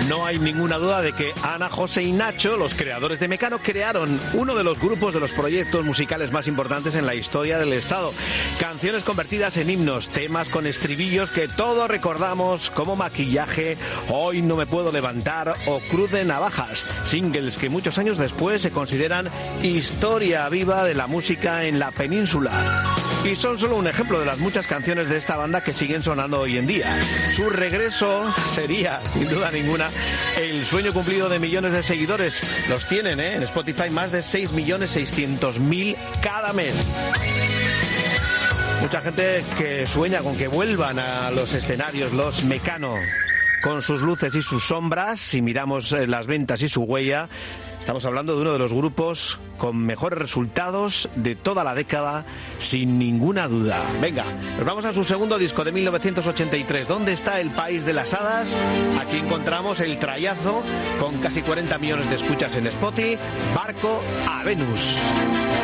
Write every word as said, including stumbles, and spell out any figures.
No hay ninguna duda de que Ana, José y Nacho, los creadores de Mecano, crearon uno de los grupos de los proyectos musicales más importantes en la historia del Estado. Canciones convertidas en himnos, temas con estribillos que todos recordamos como Maquillaje, Hoy no me puedo levantar o Cruz de navajas. Singles que muchos años después se consideran historia viva de la música en la península. Y son solo un ejemplo de las muchas canciones de esta banda que siguen sonando hoy en día. Su regreso sería, sin duda ninguna, el sueño cumplido de millones de seguidores. Los tienen, ¿eh? En Spotify más de seis millones seiscientos mil cada mes. Mucha gente que sueña con que vuelvan a los escenarios, los Mecano, con sus luces y sus sombras. Si miramos las ventas y su huella, estamos hablando de uno de los grupos con mejores resultados de toda la década, sin ninguna duda. Venga, nos vamos a su segundo disco de mil novecientos ochenta y tres. ¿Dónde está el país de las hadas? Aquí encontramos el trayazo con casi cuarenta millones de escuchas en Spotify, Barco a Venus.